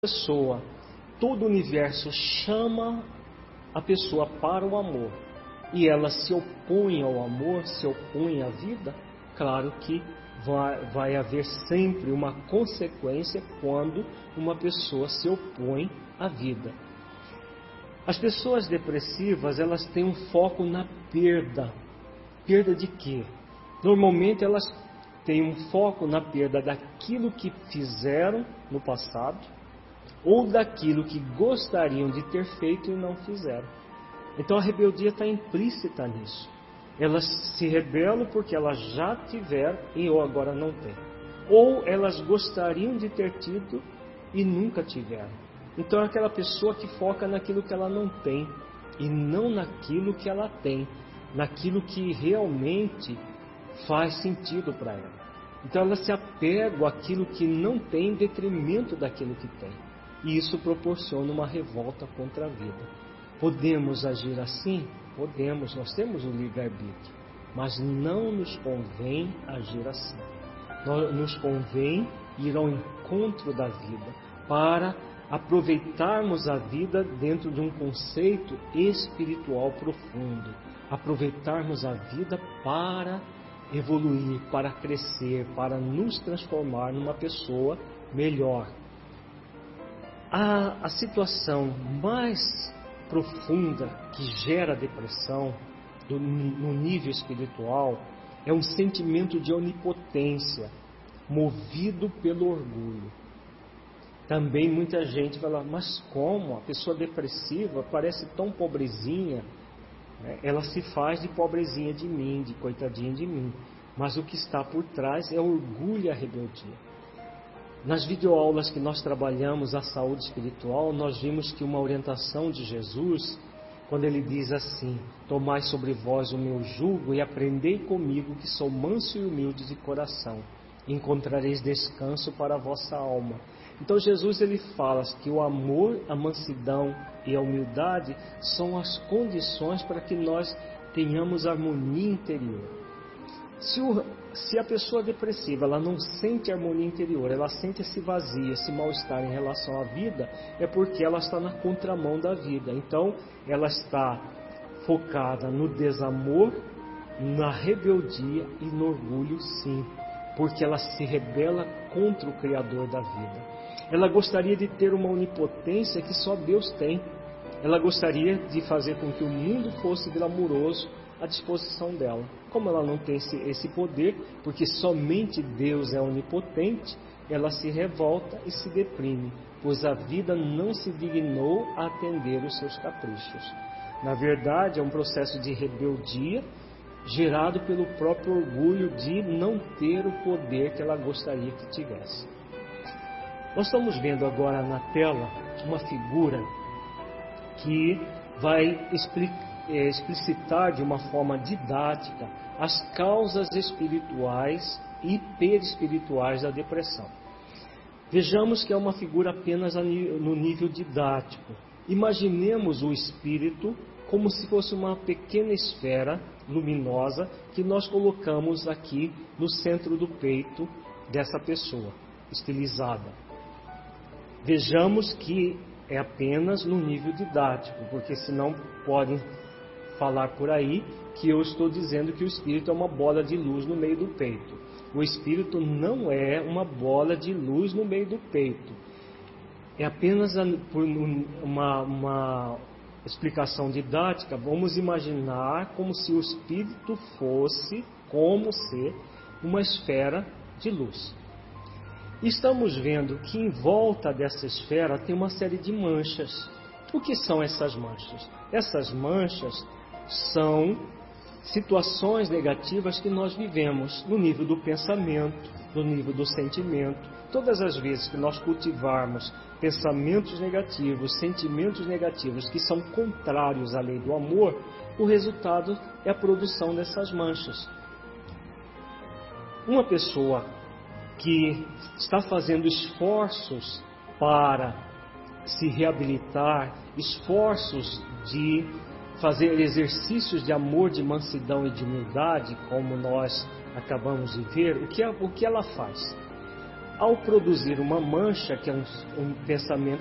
pessoa, todo o universo chama a pessoa para o amor e ela se opõe ao amor, se opõe à vida, claro que vai haver sempre uma consequência quando uma pessoa se opõe à vida. As pessoas depressivas, elas têm um foco na perda. Perda de quê? Normalmente elas têm um foco na perda daquilo que fizeram no passado ou daquilo que gostariam de ter feito e não fizeram. Então a rebeldia está implícita nisso. Elas se rebelam porque elas já tiveram e ou agora não têm. Ou elas gostariam de ter tido e nunca tiveram. Então é aquela pessoa que foca naquilo que ela não tem e não naquilo que ela tem, naquilo que realmente faz sentido para ela. Então ela se apega àquilo que não tem em detrimento daquilo que tem. E isso proporciona uma revolta contra a vida. Podemos agir assim? Podemos, nós temos o livre-arbítrio, mas não nos convém agir assim. Nos convém ir ao encontro da vida para aproveitarmos a vida dentro de um conceito espiritual profundo. Aproveitarmos a vida para evoluir, para crescer, para nos transformar numa pessoa melhor. A situação mais profunda que gera depressão no nível espiritual é um sentimento de onipotência, movido pelo orgulho. Também muita gente fala, mas como? A pessoa depressiva parece tão pobrezinha, ela se faz de pobrezinha de mim, de coitadinha de mim. Mas o que está por trás é o orgulho e a rebeldia. Nas videoaulas que nós trabalhamos a saúde espiritual, nós vimos que uma orientação de Jesus, quando ele diz assim, tomai sobre vós o meu jugo e aprendei comigo que sou manso e humilde de coração, encontrareis descanso para a vossa alma. Então Jesus ele fala que o amor, a mansidão e a humildade são as condições para que nós tenhamos harmonia interior. Se a pessoa depressiva ela não sente harmonia interior, ela sente esse vazio, esse mal-estar em relação à vida, é porque ela está na contramão da vida. Então, ela está focada no desamor, na rebeldia e no orgulho, sim, porque ela se rebela contra o Criador da vida. Ela gostaria de ter uma onipotência que só Deus tem. Ela gostaria de fazer com que o mundo fosse glamouroso à disposição dela. Como ela não tem esse poder, porque somente Deus é onipotente, ela se revolta e se deprime, pois a vida não se dignou a atender os seus caprichos. Na verdade, é um processo de rebeldia gerado pelo próprio orgulho de não ter o poder que ela gostaria que tivesse. Nós estamos vendo agora na tela uma figura que vai explicitar de uma forma didática as causas espirituais e perispirituais da depressão. Vejamos que é uma figura apenas no nível didático. Imaginemos o espírito como se fosse uma pequena esfera luminosa que nós colocamos aqui no centro do peito dessa pessoa, estilizada. Vejamos que é apenas no nível didático, porque senão podem falar por aí que eu estou dizendo que o espírito é uma bola de luz no meio do peito. O espírito não é uma bola de luz no meio do peito. É apenas por uma explicação didática, vamos imaginar como se o espírito fosse, como ser, uma esfera de luz. Estamos vendo que em volta dessa esfera tem uma série de manchas. O que são essas manchas? Essas manchas são situações negativas que nós vivemos no nível do pensamento, no nível do sentimento. Todas as vezes que nós cultivarmos pensamentos negativos, sentimentos negativos que são contrários à lei do amor, o resultado é a produção dessas manchas. Uma pessoa que está fazendo esforços para se reabilitar, esforços de fazer exercícios de amor, de mansidão e de humildade, como nós acabamos de ver, o que ela faz? ao produzir uma mancha, que é um pensamento